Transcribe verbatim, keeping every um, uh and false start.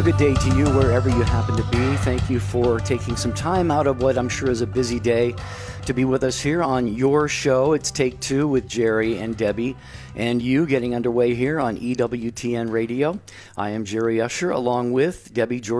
good day to you wherever you happen to be. Thank you for taking some time out of what I'm sure is a busy day to be with us here on your show. It's Take Two with Jerry and Debbie and you getting underway here on E W T N Radio. I am Jerry Usher along with Debbie George.